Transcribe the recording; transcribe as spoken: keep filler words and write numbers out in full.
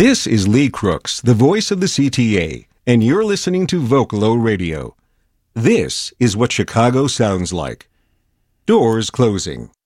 This is Lee Crooks, the voice of the C T A, and you're listening to Vocalo Radio. This is what Chicago sounds like. Doors closing.